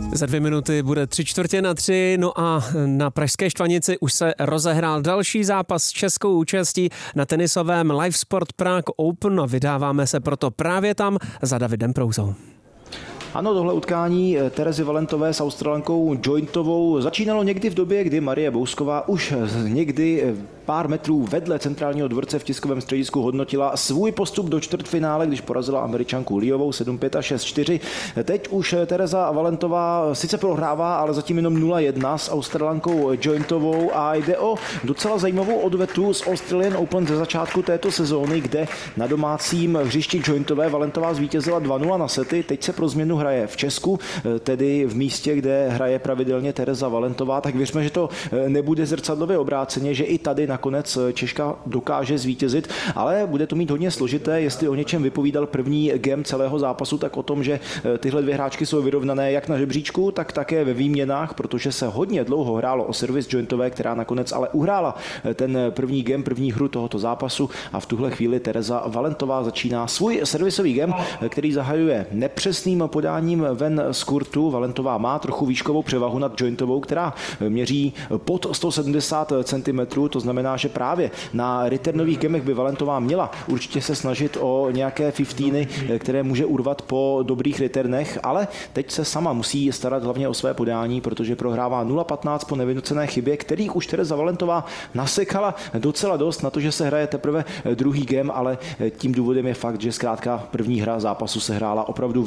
Za 2 minuty bude 3/4 no a na pražské Štvanici už se rozehrál další zápas s českou účastí na tenisovém Live Sport Prague Open a vydáváme se proto právě tam za Davidem Prouzou. Ano, tohle utkání Terezy Valentové s Australankou Jointovou začínalo někdy v době, kdy Marie Bousková už někdy pár metrů vedle centrálního dvorce v tiskovém středisku hodnotila svůj postup do čtvrtfinále, když porazila Američanku Liovou 7-5 a 6-4. Teď už Tereza Valentová sice prohrává, ale zatím jenom 0-1 s Australankou Jointovou a jde o docela zajímavou odvetu z Australian Open ze začátku této sezóny, kde na domácím hřišti Jointové Valentová zvítězila 2-0 na sety. Teď se pro změnu hraje v Česku, tedy v místě, kde hraje pravidelně Tereza Valentová, tak věřme, že to nebude zrcadlově obráceně, že i tady nakonec Češka dokáže zvítězit, ale bude to mít hodně složité, jestli o něčem vypovídal první game celého zápasu, tak o tom, že tyhle dvě hráčky jsou vyrovnané jak na žebříčku, tak také ve výměnách, protože se hodně dlouho hrálo o servis Jointové, která nakonec ale uhrála ten první game, první hru tohoto zápasu a v tuhle chvíli Tereza Valentová začíná svůj servisový game, který zahajuje nepřesným podáním ven z kurtu. Valentová má trochu výškovou převahu nad Jointovou, která měří pod 170 cm, to znamená, že právě na returnových gemech by Valentová měla určitě se snažit o nějaké 15, které může urvat po dobrých returnech, ale teď se sama musí starat hlavně o své podání, protože prohrává 0-15 po nevynucené chybě, kterých už Tereza Valentová nasekala docela dost na to, že se hraje teprve druhý game, ale tím důvodem je fakt, že zkrátka první hra zápasu se hrála opravdu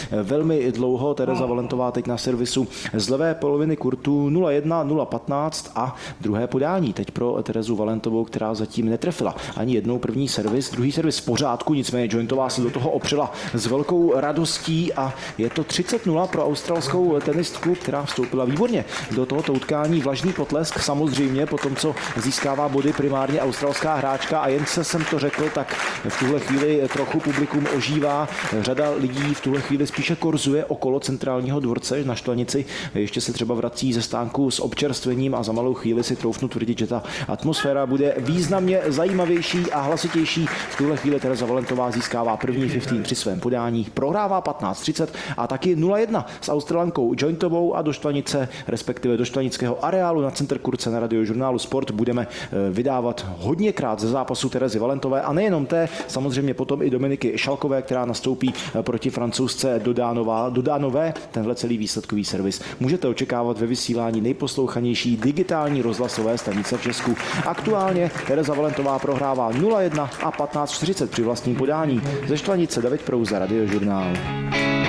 velmi dlouho. Tereza Valentová teď na servisu z levé poloviny kurtu 0-1, 0-15 a druhé podání teď pro Terezu Valentovou, která zatím netrefila ani jednou první servis, druhý servis v pořádku, nicméně Jointová se do toho opřela s velkou radostí a je to 30-0 pro australskou tenistku, která vstoupila výborně do tohoto utkání. Vlažný potlesk samozřejmě po tom, co získává body primárně australská hráčka a jen se jsem to řekl, tak v tuhle chvíli trochu publikum ožívá. Řada lidí v tuhle chvíli spíše korzuje okolo centrálního dvorce na Štvanici. Ještě se třeba vrací ze stánku s občerstvením a za malou chvíli si troufnu tvrdit, že ta atmosféra bude významně zajímavější a hlasitější. V tuhle chvíli Tereza Valentová získává první 15 při svém podání, prohrává 15-30 a taky 0-1 s Australankou Jointovou a do Štvanice, respektive do štvanického areálu na centrkurce na Radiožurnálu Sport budeme vydávat hodněkrát ze zápasu Terezy Valentové a nejenom té, samozřejmě potom i Dominiky Šalkové, která nastoupí proti Francouzce Dodánové. Tenhle celý výsledkový servis můžete očekávat ve vysílání nejposlouchanější digitální rozhlasové stanice v Česku. Aktuálně Tereza Valentová prohrává 0-1 a 15-40 při vlastním podání. Ze Štvanice David Prouza, Radiožurnál.